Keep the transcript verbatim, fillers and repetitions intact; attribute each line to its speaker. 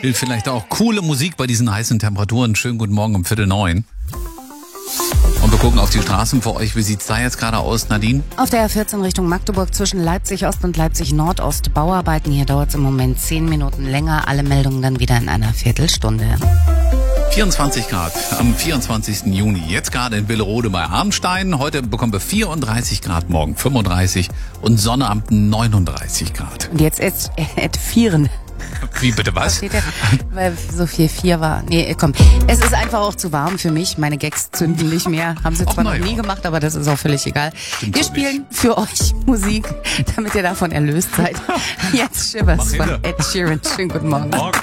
Speaker 1: Will vielleicht auch coole Musik bei diesen heißen Temperaturen. Schönen guten Morgen um Viertel neun. Und wir gucken auf die Straßen für euch. Wie sieht's da jetzt gerade aus, Nadine?
Speaker 2: Auf der A vierzehn Richtung Magdeburg zwischen Leipzig Ost und Leipzig Nordost Bauarbeiten. Hier dauert es im Moment zehn Minuten länger. Alle Meldungen dann wieder in einer Viertelstunde.
Speaker 1: vierundzwanzig Grad am vierundzwanzigsten Juni. Jetzt gerade in Willerode bei Arnstein. Heute bekommen wir vierunddreißig Grad, morgen fünfunddreißig und Sonnabend neununddreißig Grad.
Speaker 2: Und jetzt at, at vieren.
Speaker 1: Wie bitte was?
Speaker 2: Steht der, weil so viel vier war. Nee, komm. Es ist einfach auch zu warm für mich. Meine Gags zünden nicht mehr. Haben sie
Speaker 1: Och,
Speaker 2: zwar noch
Speaker 1: ja.
Speaker 2: nie gemacht, aber das ist auch völlig egal.
Speaker 1: Stimmt
Speaker 2: Wir
Speaker 1: so
Speaker 2: spielen
Speaker 1: nicht.
Speaker 2: für euch Musik, damit ihr davon erlöst seid. Jetzt Shivers
Speaker 1: Mach
Speaker 2: von
Speaker 1: hinter.
Speaker 2: Ed Sheeran. Schönen guten Morgen.
Speaker 1: Morgen.